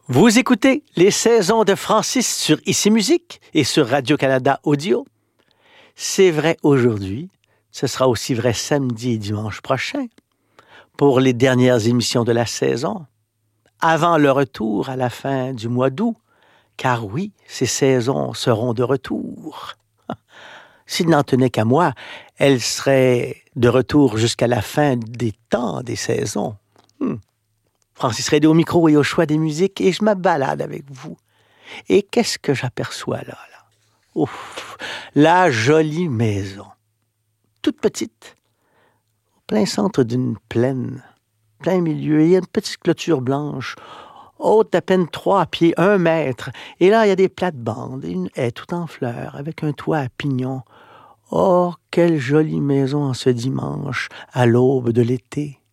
Vous écoutez les saisons de Francis sur Ici Musique et sur Radio-Canada Audio. C'est vrai aujourd'hui, ce sera aussi vrai samedi et dimanche prochain, pour les dernières émissions de la saison, avant le retour à la fin du mois d'août, car oui, ces saisons seront de retour. S'il n'en tenait qu'à moi, elles seraient de retour jusqu'à la fin des temps des saisons. Francis Redé au micro et au choix des musiques, et je me balade avec vous. Et qu'est-ce que j'aperçois là? Ouf! La jolie maison. Toute petite, au plein centre d'une plaine, plein milieu, il y a une petite clôture blanche, haute d'à peine 3 pieds, 1 mètre. Et là, il y a des plates-bandes, une haie toute en fleurs, avec un toit à pignons. Oh, quelle jolie maison en ce dimanche, à l'aube de l'été.